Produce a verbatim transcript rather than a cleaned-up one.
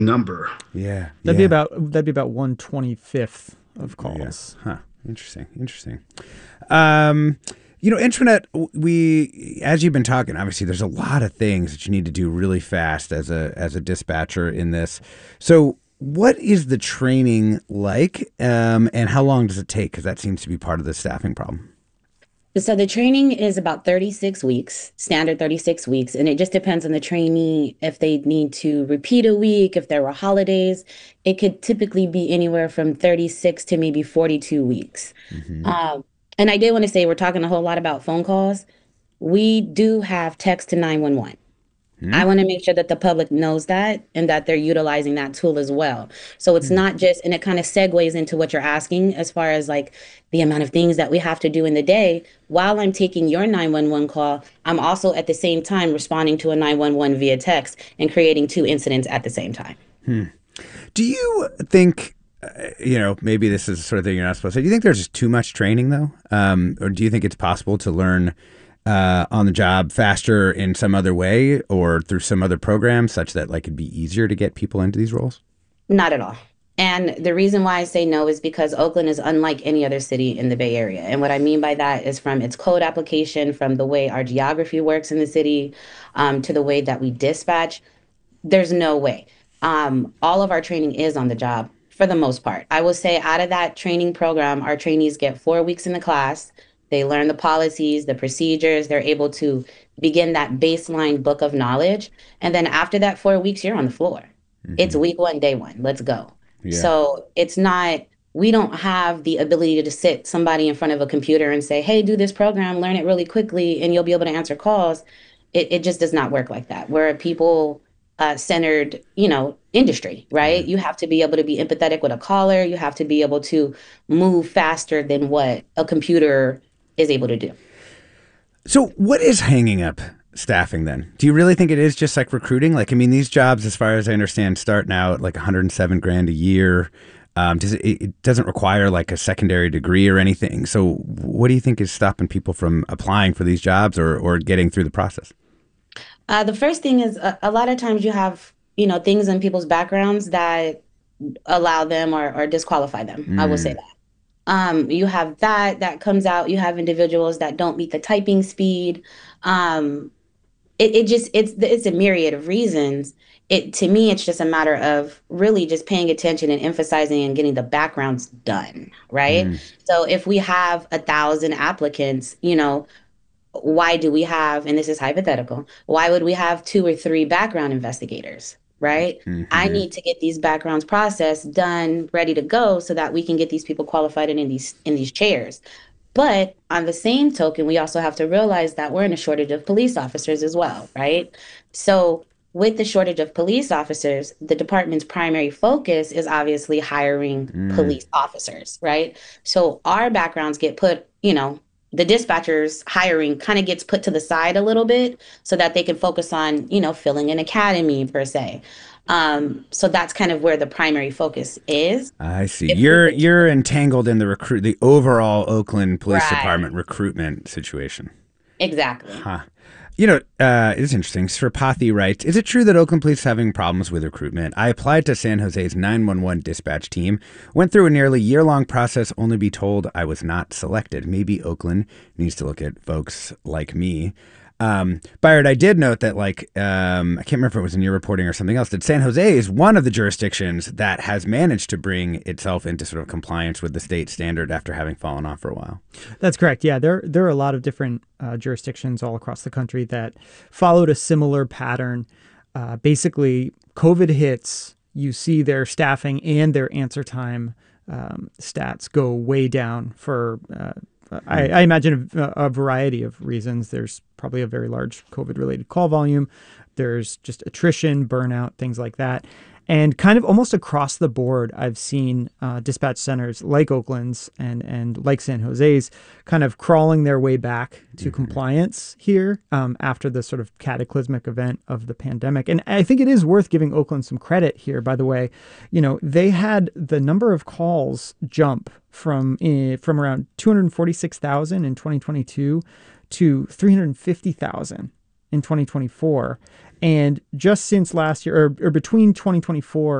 number. Yeah, That'd be yeah, about that'd be about one twenty-fifth of yeah. calls. Huh. Interesting. Interesting. Um, you know, intranet, we, as you've been talking, obviously there's a lot of things that you need to do really fast as a as a dispatcher in this. So what is the training like, um, and how long does it take? Because that seems to be part of the staffing problem. So the training is about thirty-six weeks, standard thirty-six weeks, and it just depends on the trainee if they need to repeat a week, if there were holidays. It could typically be anywhere from thirty-six to maybe forty-two weeks. Hmm. Um, and I did want to say we're talking a whole lot about phone calls. We do have text to nine one one. I want to make sure that the public knows that and that they're utilizing that tool as well. So it's not just, and it kind of segues into what you're asking as far as like the amount of things that we have to do in the day. While I'm taking your nine one one call, I'm also at the same time responding to a nine one one via text and creating two incidents at the same time. Do you think, uh, you know, maybe this is the sort of thing you're not supposed to say. Do you think there's just too much training, though? Um, or do you think it's possible to learn uh, on the job faster in some other way or through some other program such that like it'd be easier to get people into these roles? Not at all. And the reason why I say no is because Oakland is unlike any other city in the Bay Area. And what I mean by that is from its code application, from the way our geography works in the city, um, to the way that we dispatch. There's no way. Um, all of our training is on the job for the most part. I will say out of that training program, our trainees get four weeks in the class. They learn the policies, the procedures. They're able to begin that baseline book of knowledge. And then after that four weeks, you're on the floor. It's week one, day one. Let's go. Yeah. So it's not, we don't have the ability to sit somebody in front of a computer and say, hey, do this program, learn it really quickly, and you'll be able to answer calls. It, it just does not work like that. We're a people uh, centered, you know, industry, right? You have to be able to be empathetic with a caller. You have to be able to move faster than what a computer is able to do. So what is hanging up staffing then? Do you really think it is just like recruiting? Like, I mean, these jobs, as far as I understand, start now at like one hundred seven grand a year. Um, does it, it doesn't require like a secondary degree or anything. So what do you think is stopping people from applying for these jobs or, or getting through the process? Uh, the first thing is a, a lot of times you have, you know, things in people's backgrounds that allow them or, or disqualify them. I will say that. Um, you have that that comes out. You have individuals that don't meet the typing speed. Um, it, it just it's it's a myriad of reasons. It to me, it's just a matter of really just paying attention and emphasizing and getting the backgrounds done, right? So if we have a thousand applicants, you know, why do we have, and this is hypothetical, why would we have two or three background investigators? Right? I need to get these backgrounds processed, done, ready to go so that we can get these people qualified and in these in these chairs. But on the same token, we also have to realize that we're in a shortage of police officers as well, right? So with the shortage of police officers, the department's primary focus is obviously hiring police officers, right? So our backgrounds get put, you know, the dispatchers hiring kind of gets put to the side a little bit so that they can focus on, you know, filling an academy per se. Um, so that's kind of where the primary focus is. I see. If You're we- you're entangled in the recruit the overall Oakland Police Right. Department recruitment situation. Exactly. Huh. You know, uh, it's interesting. Sripathi writes, is it true that Oakland Police is having problems with recruitment? I applied to San Jose's nine one one dispatch team, went through a nearly year-long process, only to be told I was not selected. Maybe Oakland needs to look at folks like me. Um, Byard, I did note that, like, um, I can't remember if it was in your reporting or something else, that San Jose is one of the jurisdictions that has managed to bring itself into sort of compliance with the state standard after having fallen off for a while. That's correct. Yeah, there there are a lot of different uh, jurisdictions all across the country that followed a similar pattern. Uh, basically, COVID hits, you see their staffing and their answer time um, stats go way down for, uh, I, I imagine, a, a variety of reasons. There's probably a very large COVID-related call volume. There's just attrition, burnout, things like that. And kind of almost across the board, I've seen uh, dispatch centers like Oakland's and, and like San Jose's kind of crawling their way back to mm-hmm. compliance here um, after the sort of cataclysmic event of the pandemic. And I think it is worth giving Oakland some credit here, by the way. You know, they had the number of calls jump from uh, from around two hundred forty-six thousand in twenty twenty-two to three hundred fifty thousand in twenty twenty-four. And just since last year, or, or between twenty twenty-four